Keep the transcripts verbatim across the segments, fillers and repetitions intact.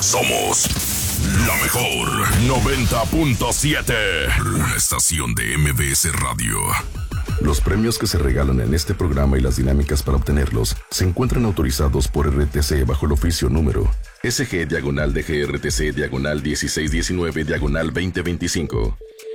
Somos la mejor noventa punto siete. Estación de M B S Radio. Los premios que se regalan en este programa y las dinámicas para obtenerlos se encuentran autorizados por R T C bajo el oficio número S G diagonal D G R T C diagonal dieciséis diecinueve diagonal veinte veinticinco.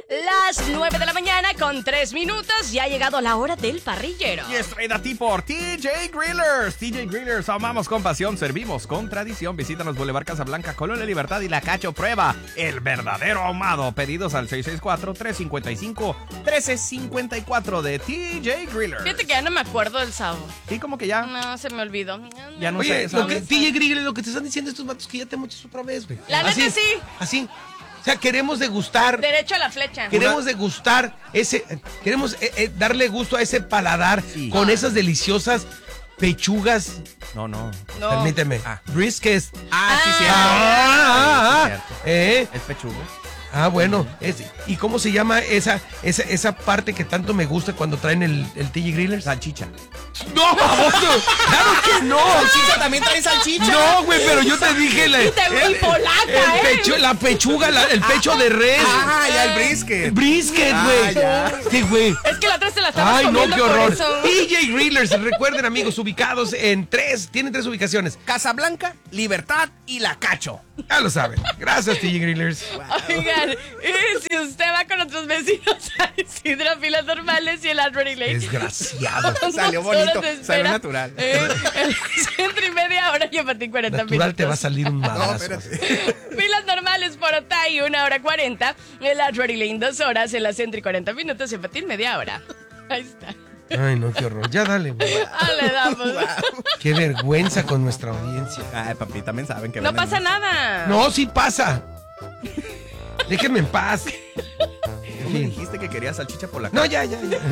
Las nueve de la mañana con tres minutos. Ya ha llegado la hora del parrillero. Y es traída a ti por T J Grillers. T J Grillers, amamos con pasión, servimos con tradición. Visítanos Boulevard Casablanca, Colonia Libertad y La Cacho. Prueba el verdadero ahumado. Pedidos al seis seis cuatro, tres cinco cinco, uno tres cinco cuatro de T J Grillers. Fíjate que ya no me acuerdo del sabor. Y como que ya. No, se me olvidó. Ya no Oye, sé. lo que, T J Grillers, lo que te están diciendo estos vatos que ya te moches otra vez, güey. La neta Así, sí. Así. O sea, queremos degustar. Derecho a la flecha. Queremos degustar ese. Queremos eh, eh, darle gusto a ese paladar Sí. con esas deliciosas pechugas. No, no. No. Permíteme. Ah. Briskets. Ah, sí, Ah. cierto. Ah, ah, Sí, ah. cierto. Eh, Es pechuga. ah, bueno. Es- ¿Y cómo se llama esa, esa, esa parte que tanto me gusta cuando traen el, el T J Grillers? Salchicha. ¡No! ¡Claro que no! ¿Salchicha también trae salchicha? No, güey, pero yo te dije la, Y te- y polaca, el ¿eh? pecho, la pechuga, la- el pecho de res. Ah, ya el brisket. Brisket, Ah, güey. ya. Sí, güey. Es que la otra se la estaba Ay, no, comiendo qué por horror. eso. T J Grillers, recuerden, amigos, ubicados en tres, tienen tres ubicaciones. Casablanca, Libertad y La Cacho. Ya lo saben. Gracias, T J Grillers. Oigan, y si usted va con otros vecinos a Isidro, filas normales y el Adrenaline Lake. Desgraciado. Salió Dos horas bonito, de espera. salió natural. Eh, el centro y media hora y para ti cuarenta Natural minutos. te va a salir un No, madrazo. espérate. Filas normales por Otay, una hora cuarenta. El Adrenaline Lane, dos horas. En la centro y cuarenta minutos y para ti media hora. Ahí está. Ay, no, qué horror. Ya dale, güey. Ah, le damos. Qué vergüenza con nuestra audiencia. Ay, papi, también saben que No venden pasa mucho. nada. No, sí pasa. Déjenme en paz. Tú me dijiste que querías salchicha por la No, ya, ya, ya.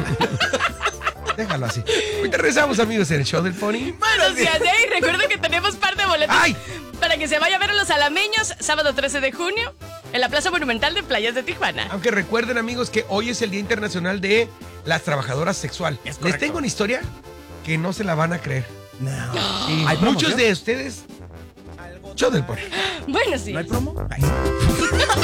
Déjalo así. Ahorita regresamos, amigos, en el show del Pony. Buenos días, ¿eh? Y recuerden que tenemos par de boletos ¡Ay! para que se vaya a ver a los alameños, sábado trece de junio, en la Plaza Monumental de Playas de Tijuana. Aunque recuerden, amigos, que hoy es el Día Internacional de las Trabajadoras Sexual. Es Les correcto. tengo una historia que no se la van a creer. No. Y ¿Hay muchos promoción? de ustedes. Show del Pony. Bueno, sí. ¿No hay promo? Ay.